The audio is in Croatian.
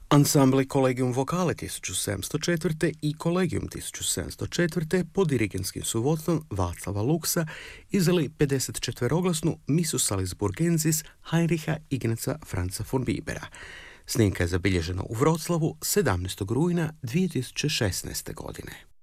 Ansambli Collegium Vocale 1704. i Collegium 1704. pod dirigentskim su vodstvom Václava Luxa izveli 54-oglasnu Missu Salisburgensis Heinricha Ignaca Franza von Bibera. Snimka je zabilježena u Wroclawu 17. rujna 2016. godine.